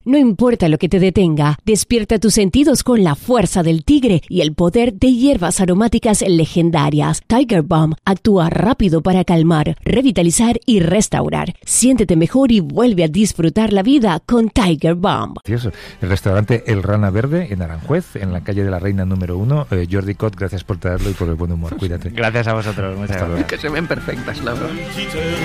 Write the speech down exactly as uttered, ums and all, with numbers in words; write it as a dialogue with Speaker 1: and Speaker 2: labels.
Speaker 1: No importa lo que te detenga, despierta tus sentidos con la fuerza del tigre y el poder de hierbas aromáticas legendarias. Tiger Balm actúa rápido para calmar, revitalizar y restaurar. Siéntete mejor y vuelve a disfrutar la vida con Tiger Balm.
Speaker 2: El restaurante El Rana Verde en Aranjuez, en la calle de la Reina número uno. Eh, Jordi Cot, gracias por traerlo y por el buen humor. Cuídate.
Speaker 3: Gracias a vosotros. Muchas gracias.
Speaker 4: Que se ven perfectas, la verdad.